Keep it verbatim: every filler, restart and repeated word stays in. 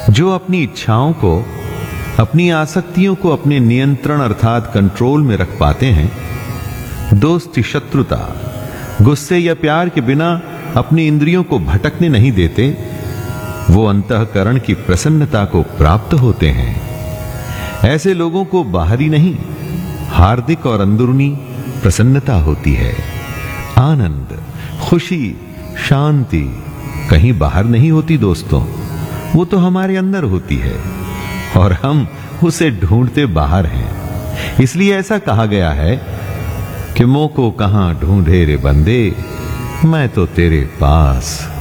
जो अपनी इच्छाओं को, अपनी आसक्तियों को अपने नियंत्रण अर्थात कंट्रोल में रख पाते हैं, दोस्ती शत्रुता, गुस्से या प्यार के बिना अपनी इंद्रियों को भटकने नहीं देते, वो अंतःकरण की प्रसन्नता को प्राप्त होते हैं। ऐसे लोगों को बाहरी नहीं, हार्दिक और अंदरूनी प्रसन्नता होती है। आनंद, खुशी, शांति कहीं बाहर नहीं होती दोस्तों, वो तो हमारे अंदर होती है और हम उसे ढूंढते बाहर हैं। इसलिए ऐसा कहा गया है कि मोह को कहां ढूंढे रे बंदे, मैं तो तेरे पास